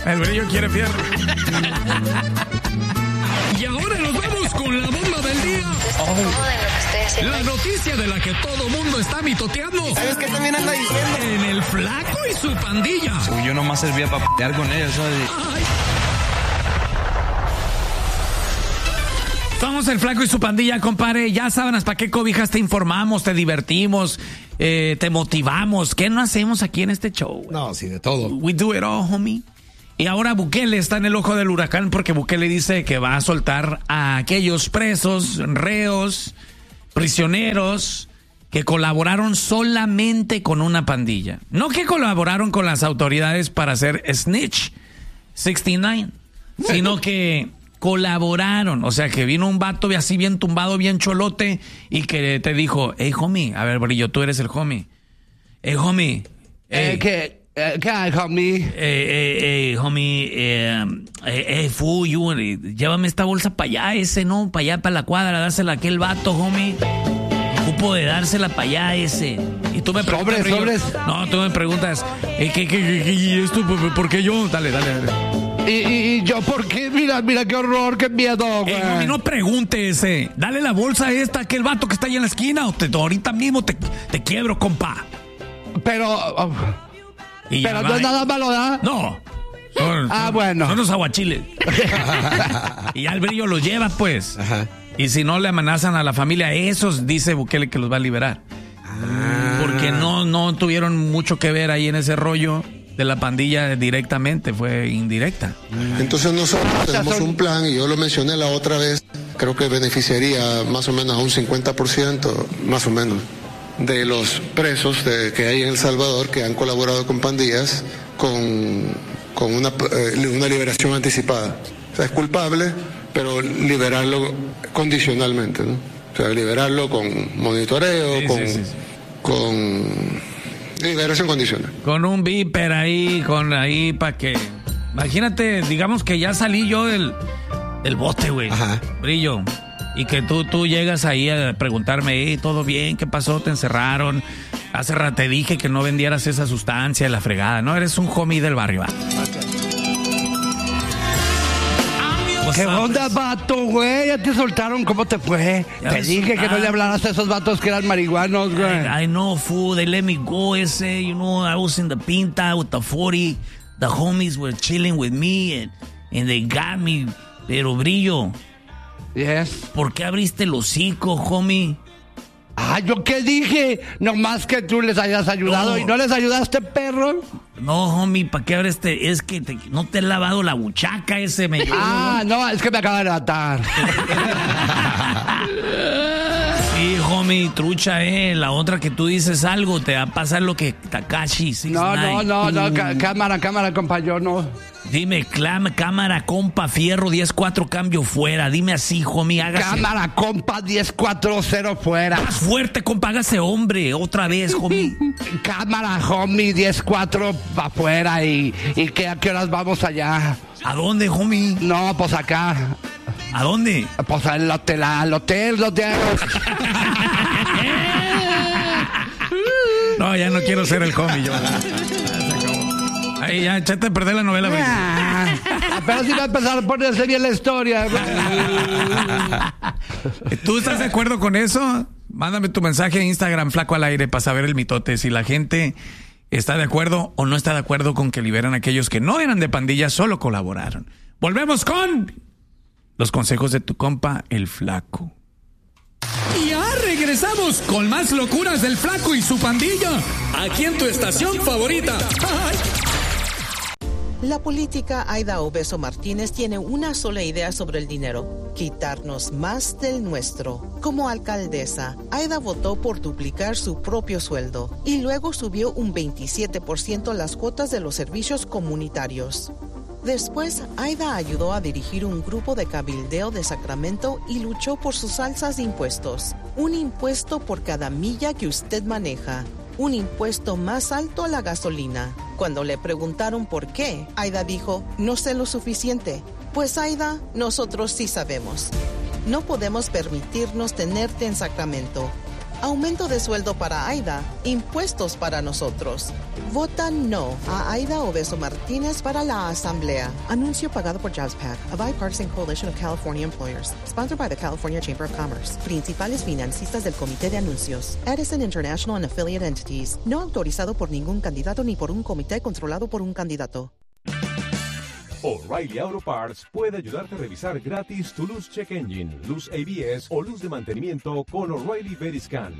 El Brillo quiere fierro. Y ahora nos vamos con la bomba del día. La noticia de la que todo mundo está mitoteando. ¿Sabes qué también anda diciendo? En el Flaco y su pandilla. Yo nomás servía para pelear con ellos, ¿sabes? Ay. Somos el Flaco y su pandilla, compadre. Ya saben hasta qué cobijas te informamos, te divertimos, te motivamos. ¿Qué no hacemos aquí en este show? No, sí, de todo. We do it all, homie. Y ahora Bukele está en el ojo del huracán porque Bukele dice que va a soltar a aquellos presos, reos, prisioneros que colaboraron solamente con una pandilla. No que colaboraron con las autoridades para hacer snitch 69, sino que colaboraron. O sea, que vino un vato así bien tumbado, bien cholote, y que te dijo, hey, homie, a ver, Brillo, tú eres el homie. Hey, homie. Hey. ¿Qué hay, homie? Homie, llévame esta bolsa para allá, para allá, para la cuadra, dásela a aquel vato, homie. Ocupo de dársela para allá, ese. Y tú me preguntas, sobres. No, tú me preguntas, ¿qué esto? ¿Por qué yo? Dale. ¿Y yo por qué? Mira qué horror, qué miedo, güey. Homie, no preguntes, dale la bolsa esta a aquel vato que está ahí en la esquina, o ahorita mismo te quiebro, compa. Pero no es nada malo, ¿verdad? No. Bueno. Son los aguachiles. Y ya el Brillo los lleva, pues. Ajá. Y si no le amenazan a la familia, esos dice Bukele que los va a liberar. Porque no tuvieron mucho que ver ahí en ese rollo de la pandilla directamente, fue indirecta. Entonces nosotros tenemos un plan, y yo lo mencioné la otra vez, creo que beneficiaría más o menos a un 50%, más o menos, de los presos que hay en El Salvador que han colaborado con pandillas con una liberación anticipada. O sea, es culpable, pero liberarlo condicionalmente, ¿no? O sea, liberarlo con monitoreo, con liberación condicional. Con un viper ahí, para que... Imagínate, digamos que ya salí yo del bote, güey. Ajá. Brillo. Y que tú llegas ahí a preguntarme, ¿todo bien? ¿Qué pasó? ¿Te encerraron? Hace rato te dije que no vendieras esa sustancia, la fregada, ¿no? Eres un homie del barrio, ¿va? ¿Qué onda, vato, güey? Ya te soltaron, ¿cómo te fue? Te dije que no le hablaras a esos vatos que eran marihuanos, güey. I know, fool. They let me go, I was in the Pinta with the 40. The homies were chilling with me and they got me. Pero, Brillo... Yes. ¿Por qué abriste el hocico, homie? ¿Yo qué dije? Nomás que tú les hayas ayudado. ¿Y no les ayudaste, perro? No, homie, ¿para qué abres es que no te he lavado la buchaca ese me no, es que me acaba de levantar. Sí, homie, trucha, la otra que tú dices algo, te va a pasar lo que Takashi 69. No, cámara, compa, yo no. Dime, cámara, compa, fierro, 10-4, cambio fuera. Dime así, homie, hágase. Cámara, compa, 10-4-0 fuera. Más fuerte, compa, hágase hombre, otra vez, homie. Cámara, homie, 10-4 afuera y ¿a qué horas vamos allá? ¿A dónde, homie? No, pues acá. ¿A dónde? Pues al hotel. No, ya no quiero ser el homie, yo. Ahí ya, échate a perder la novela. Pero si va a empezar a ponerse bien la historia. ¿Tú estás de acuerdo con eso? Mándame tu mensaje en Instagram, Flaco al Aire, para saber el mitote. Si la gente está de acuerdo o no está de acuerdo con que liberan a aquellos que no eran de pandilla, solo colaboraron. Volvemos con los consejos de tu compa, el Flaco. Y ya regresamos con más locuras del Flaco y su pandilla. Aquí en tu estación favorita. ¡Ay! La política Aida Obeso Martínez tiene una sola idea sobre el dinero: quitarnos más del nuestro. Como alcaldesa, Aida votó por duplicar su propio sueldo y luego subió un 27% las cuotas de los servicios comunitarios. Después, Aida ayudó a dirigir un grupo de cabildeo de Sacramento y luchó por sus alzas de impuestos. Un impuesto por cada milla que usted maneja. Un impuesto más alto a la gasolina. Cuando le preguntaron por qué, Aida dijo, no sé lo suficiente. Pues Aida, nosotros sí sabemos. No podemos permitirnos tenerte en Sacramento. Aumento de sueldo para Aida, impuestos para nosotros. Vota no a Aida Obeso Martínez para la Asamblea. Anuncio pagado por JASPAC, a bipartisan coalition of California employers. Sponsored by the California Chamber of Commerce. Principales financistas del Comité de Anuncios. Edison International and Affiliate Entities. No autorizado por ningún candidato ni por un comité controlado por un candidato. O'Reilly Auto Parts puede ayudarte a revisar gratis tu luz check engine, luz ABS o luz de mantenimiento con O'Reilly Veriscan.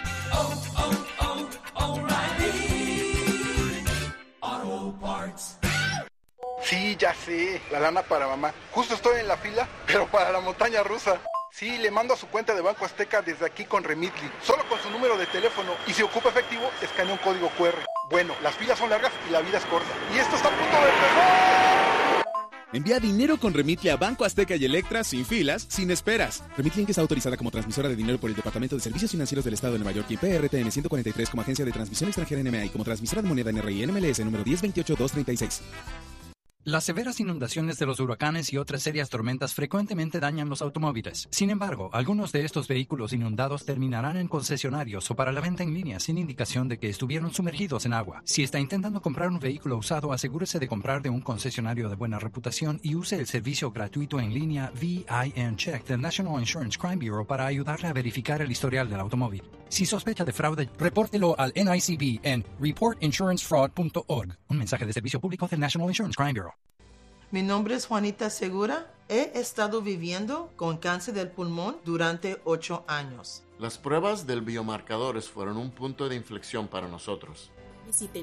O'Reilly Auto Parts. Sí, ya sé, la lana para mamá. Justo estoy en la fila, pero para la montaña rusa. Sí, le mando a su cuenta de Banco Azteca desde aquí con Remitly, solo con su número de teléfono, y si ocupa efectivo, escanea un código QR. Bueno, las filas son largas y la vida es corta. ¡Y esto está a punto de empezar! Envía dinero con Remitly a Banco Azteca y Electra sin filas, sin esperas. Remitly Inc. es autorizada como transmisora de dinero por el Departamento de Servicios Financieros del Estado de Nueva York y PRTN 143 como agencia de transmisión extranjera NMA y como transmisora de moneda NRI NMLS número 1028236. Las severas inundaciones de los huracanes y otras serias tormentas frecuentemente dañan los automóviles. Sin embargo, algunos de estos vehículos inundados terminarán en concesionarios o para la venta en línea sin indicación de que estuvieron sumergidos en agua. Si está intentando comprar un vehículo usado, asegúrese de comprar de un concesionario de buena reputación y use el servicio gratuito en línea VIN Check del National Insurance Crime Bureau para ayudarle a verificar el historial del automóvil. Si sospecha de fraude, repórtelo al NICB en reportinsurancefraud.org. Un mensaje de servicio público del National Insurance Crime Bureau. Mi nombre es Juanita Segura. He estado viviendo con cáncer del pulmón durante 8 años. Las pruebas del biomarcadores fueron un punto de inflexión para nosotros. Visite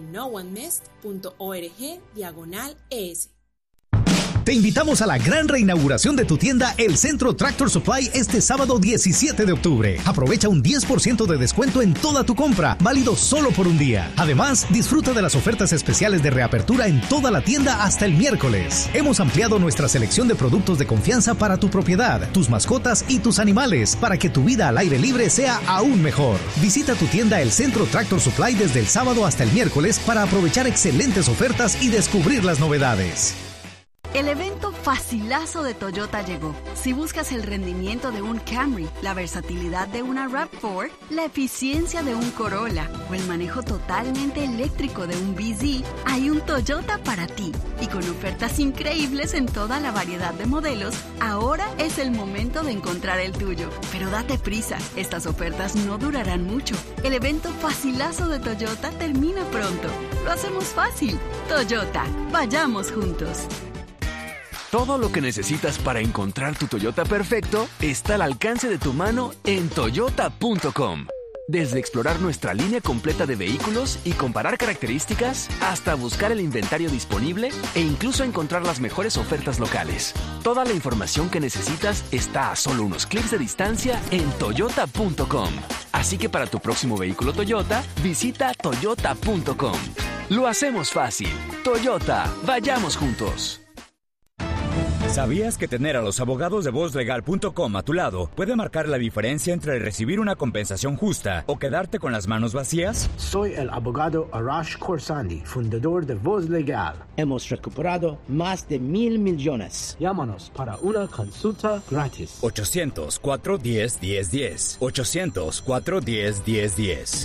noonemissed.org/ES. Te invitamos a la gran reinauguración de tu tienda El Centro Tractor Supply este sábado 17 de octubre. Aprovecha un 10% de descuento en toda tu compra, válido solo por un día. Además, disfruta de las ofertas especiales de reapertura en toda la tienda hasta el miércoles. Hemos ampliado nuestra selección de productos de confianza para tu propiedad, tus mascotas y tus animales, para que tu vida al aire libre sea aún mejor. Visita tu tienda El Centro Tractor Supply desde el sábado hasta el miércoles para aprovechar excelentes ofertas y descubrir las novedades. El evento facilazo de Toyota llegó. Si buscas el rendimiento de un Camry, la versatilidad de una RAV4, la eficiencia de un Corolla o el manejo totalmente eléctrico de un BZ, hay un Toyota para ti. Y con ofertas increíbles en toda la variedad de modelos, ahora es el momento de encontrar el tuyo. Pero date prisa, estas ofertas no durarán mucho. El evento facilazo de Toyota termina pronto. Lo hacemos fácil. Toyota, vayamos juntos. Todo lo que necesitas para encontrar tu Toyota perfecto está al alcance de tu mano en Toyota.com. Desde explorar nuestra línea completa de vehículos y comparar características, hasta buscar el inventario disponible e incluso encontrar las mejores ofertas locales. Toda la información que necesitas está a solo unos clics de distancia en Toyota.com. Así que para tu próximo vehículo Toyota, visita Toyota.com. Lo hacemos fácil. Toyota, vayamos juntos. ¿Sabías que tener a los abogados de VozLegal.com a tu lado puede marcar la diferencia entre recibir una compensación justa o quedarte con las manos vacías? Soy el abogado Arash Khorsandi, fundador de Voz Legal. Hemos recuperado más de 1,000 millones. Llámanos para una consulta gratis. 800-410-1010. 800-410-1010.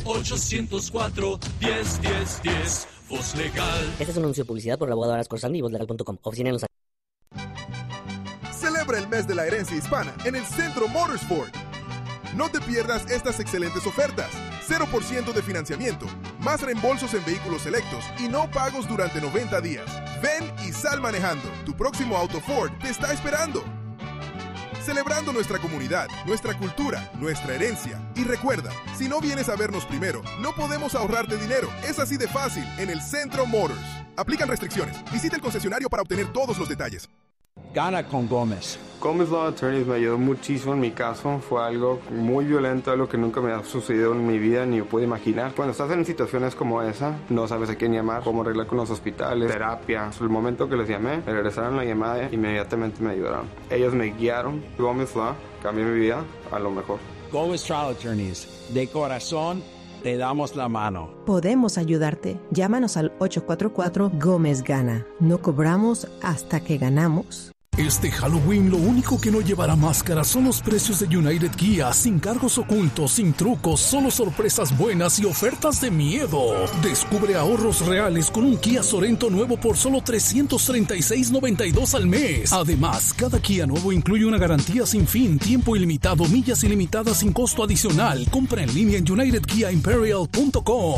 800-410-1010. Voz Legal. Este es un anuncio de publicidad por el abogado Arash Khorsandi y VozLegal.com. Oficina en Los Ángeles. Celebra el mes de la herencia hispana en el Centro Motorsport. No te pierdas estas excelentes ofertas. 0% de financiamiento, más reembolsos en vehículos selectos y no pagos durante 90 días. Ven y sal manejando. Tu próximo auto Ford te está esperando. Celebrando nuestra comunidad, nuestra cultura, nuestra herencia. Y recuerda, si no vienes a vernos primero, no podemos ahorrarte dinero. Es así de fácil en el Centro Motors. Aplican restricciones. Visita el concesionario para obtener todos los detalles. Gana con Gómez. Gómez Law Attorneys me ayudó muchísimo en mi caso. Fue algo muy violento, algo que nunca me ha sucedido en mi vida ni yo puedo imaginar. Cuando estás en situaciones como esa, no sabes a quién llamar, cómo arreglar con los hospitales, terapia. El momento que les llamé, me regresaron la llamada e inmediatamente me ayudaron. Ellos me guiaron. Gómez Law cambió mi vida a lo mejor. Gómez Trial Attorneys, de corazón, te damos la mano. Podemos ayudarte. Llámanos al 844 Gómez Gana. No cobramos hasta que ganamos. Este Halloween lo único que no llevará máscara son los precios de United Kia, sin cargos ocultos, sin trucos, solo sorpresas buenas y ofertas de miedo. Descubre ahorros reales con un Kia Sorento nuevo por solo $336.92 al mes. Además, cada Kia nuevo incluye una garantía sin fin, tiempo ilimitado, millas ilimitadas sin costo adicional. Compra en línea en unitedkiaimperial.com.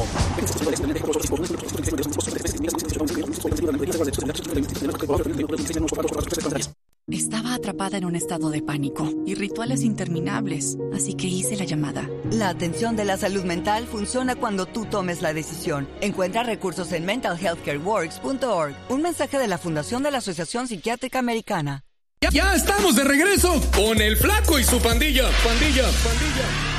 Estaba atrapada en un estado de pánico y rituales interminables, así que hice la llamada. La atención de la salud mental funciona cuando tú tomes la decisión. Encuentra recursos en mentalhealthcareworks.org. Un mensaje de la Fundación de la Asociación Psiquiátrica Americana. Ya estamos de regreso con el Flaco y su pandilla.